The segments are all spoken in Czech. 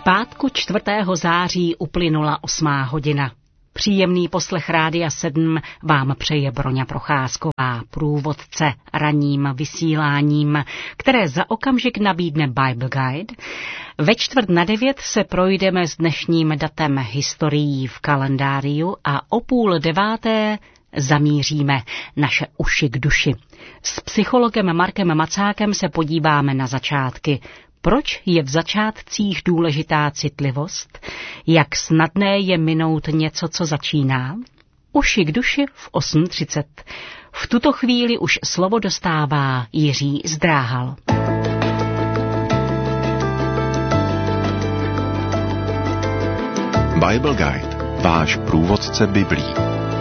pátku 4. září uplynula 8. hodina. Příjemný poslech Rádia 7 vám přeje Broňa Procházková, průvodce ranním vysíláním, které za okamžik nabídne Bible Guide. Ve 8:45 se projdeme s dnešním datem historií v kalendáriu a o 8:30 zamíříme naše uši k duši. S psychologem Markem Macákem se podíváme na začátky. Proč je v začátcích důležitá citlivost? Jak snadné je minout něco, co začíná? Uši k duši v 8:30. V tuto chvíli už slovo dostává Jiří Zdráhal. Bible Guide, váš průvodce Biblí.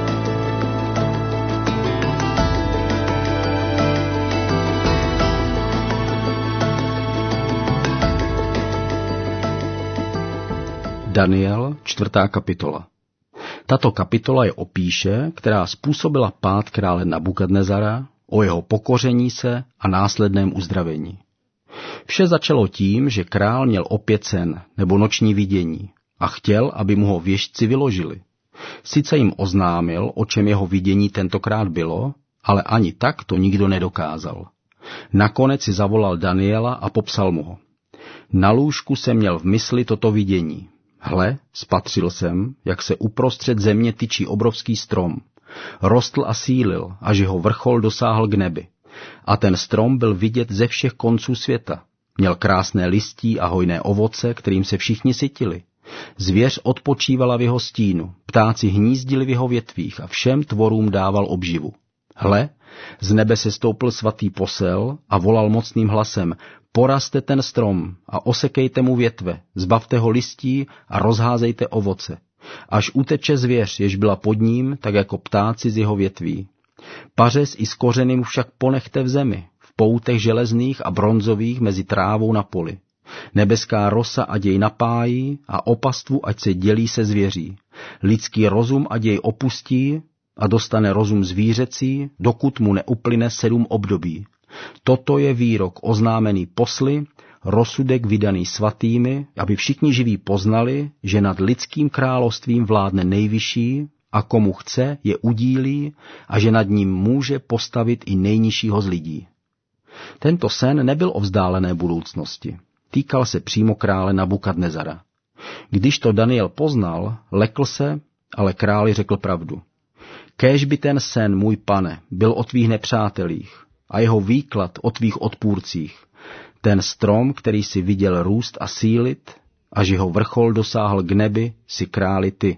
Daniel, 4. kapitola. Tato kapitola je o píše, která způsobila pád krále Nabukadnezara, o jeho pokoření se a následném uzdravení. Vše začalo tím, že král měl opět sen nebo noční vidění a chtěl, aby mu ho věštci vyložili. Sice jim oznámil, o čem jeho vidění tentokrát bylo, ale ani tak to nikdo nedokázal. Nakonec si zavolal Daniela a popsal mu ho. Na lůžku jsem měl v mysli toto vidění. Hle, spatřil jsem, jak se uprostřed země tyčí obrovský strom. Rostl a sílil, až jeho vrchol dosáhl k nebi. A ten strom byl vidět ze všech konců světa. Měl krásné listí a hojné ovoce, kterým se všichni sytili. Zvěř odpočívala v jeho stínu, ptáci hnízdili v jeho větvích a všem tvorům dával obživu. Hle, z nebe se stoupl svatý posel a volal mocným hlasem: Porazte ten strom a osekejte mu větve, zbavte ho listí a rozházejte ovoce. Až uteče zvěř, jež byla pod ním, tak jako ptáci z jeho větví. Pařez i z kořeny mu však ponechte v zemi, v poutech železných a bronzových mezi trávou na poli. Nebeská rosa ať jej napájí a o pastvu ať se dělí se zvěří. Lidský rozum ať jej opustí a dostane rozum zvířecí, dokud mu neuplyne 7 období. Toto je výrok oznámený posly, rozsudek vydaný svatými, aby všichni živí poznali, že nad lidským královstvím vládne nejvyšší a komu chce, je udílí a že nad ním může postavit i nejnižšího z lidí. Tento sen nebyl o vzdálené budoucnosti. Týkal se přímo krále Nabukadnezara. Když to Daniel poznal, lekl se, ale králi řekl pravdu. Kéž by ten sen, můj pane, byl o tvých nepřátelích a jeho výklad o tvých odpůrcích. Ten strom, který si viděl růst a sílit, až jeho vrchol dosáhl k nebi, si králi ty.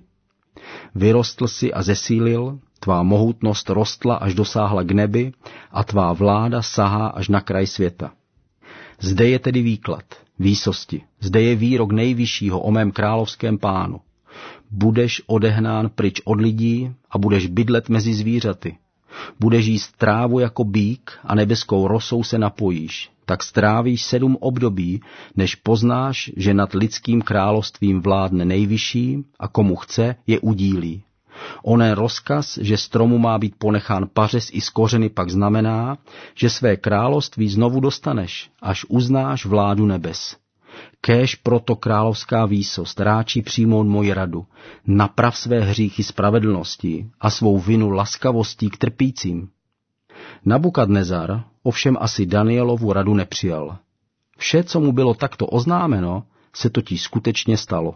Vyrostl si a zesílil, tvá mohutnost rostla až dosáhla k nebi a tvá vláda sahá až na kraj světa. Zde je tedy výklad, výsosti, zde je výrok nejvyššího o mém královském pánu. Budeš odehnán pryč od lidí a budeš bydlet mezi zvířaty. Budeš jíst trávu jako býk a nebeskou rosou se napojíš. Tak strávíš 7 období, než poznáš, že nad lidským královstvím vládne nejvyšší a komu chce, je udílí. Onen rozkaz, že stromu má být ponechán pařez i z kořeny, pak znamená, že své království znovu dostaneš, až uznáš vládu nebes. Kéž proto královská výsost ráčí přijmout moji radu, naprav své hříchy spravedlností a svou vinu laskavostí k trpícím. Nabukadnezar ovšem asi Danielovu radu nepřijal. Vše, co mu bylo takto oznámeno, se totiž skutečně stalo.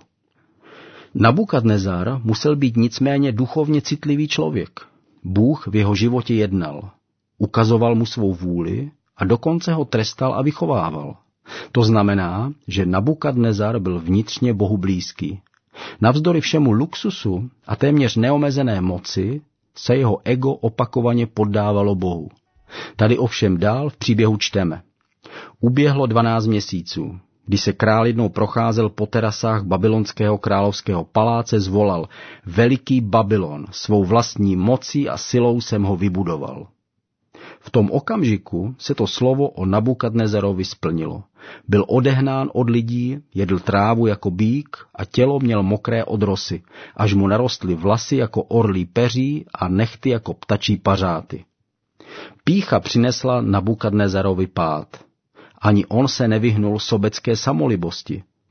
Nabukadnezar musel být nicméně duchovně citlivý člověk. Bůh v jeho životě jednal. Ukazoval mu svou vůli a dokonce ho trestal a vychovával. To znamená, že Nabukadnezar byl vnitřně Bohu blízký. Navzdory všemu luxusu a téměř neomezené moci se jeho ego opakovaně poddávalo Bohu. Tady ovšem dál v příběhu čteme. Uběhlo 12 měsíců. Když se král jednou procházel po terasách babylonského královského paláce, zvolal: Veliký Babylon, svou vlastní mocí a silou jsem ho vybudoval. V tom okamžiku se to slovo o Nabukadnezarovi splnilo. Byl odehnán od lidí, jedl trávu jako býk a tělo měl mokré od rosy, až mu narostly vlasy jako orlí peří a nehty jako ptačí pařáty. Pýcha přinesla Nabukadnezarovi pád. Ani on se nevyhnul sobecké samolibosti.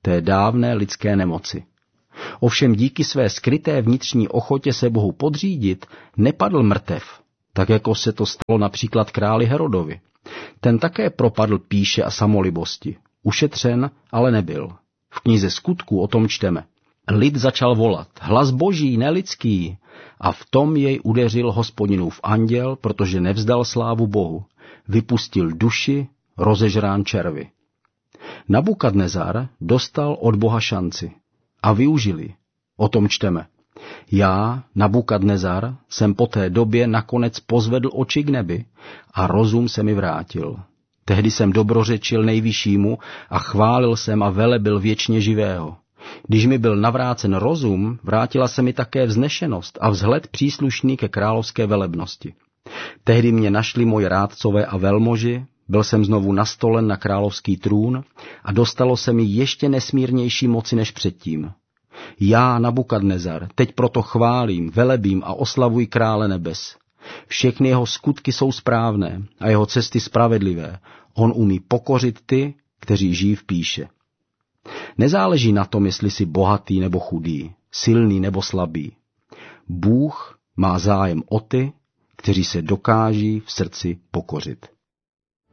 té dávné lidské nemoci. Ovšem díky své skryté vnitřní ochotě se Bohu podřídit nepadl mrtev, tak jako se to stalo například králi Herodovi. Ten také propadl pýše a samolibosti. Ušetřen ale nebyl. V knize Skutků o tom čteme. Lid začal volat, hlas boží, nelidský, a v tom jej udeřil Hospodinův anděl, protože nevzdal slávu Bohu. Vypustil duši, rozežrán červy. Nabukadnezar dostal od Boha šanci a využili. O tom čteme. Já, Nabukadnezar, jsem po té době nakonec pozvedl oči k nebi a rozum se mi vrátil. Tehdy jsem dobrořečil nejvyššímu a chválil jsem a velebil věčně živého. Když mi byl navrácen rozum, vrátila se mi také vznešenost a vzhled příslušný ke královské velebnosti. Tehdy mě našli moji rádcové a velmoži, byl jsem znovu nastolen na královský trůn a dostalo se mi ještě nesmírnější moci než předtím. Já, Nabukadnezar, teď proto chválím, velebím a oslavuji krále nebes. Všechny jeho skutky jsou správné a jeho cesty spravedlivé. On umí pokořit ty, kteří žijí v píše. Nezáleží na tom, jestli jsi bohatý nebo chudý, silný nebo slabý. Bůh má zájem o ty, kteří se dokáží v srdci pokořit.